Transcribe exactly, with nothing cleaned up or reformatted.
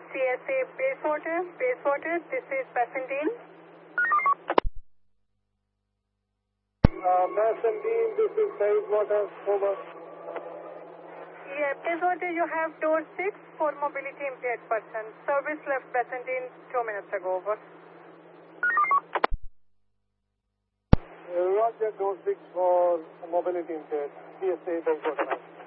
C S A Bayswater, Bayswater, this is Bassendean. Uh, Bassendean, this is Bayswater, over. Yeah, Bayswater, you have door six for mobility impaired person. Service left Bassendean two minutes ago, over. Uh, Roger, door six for mobility impaired, C S A Bayswater.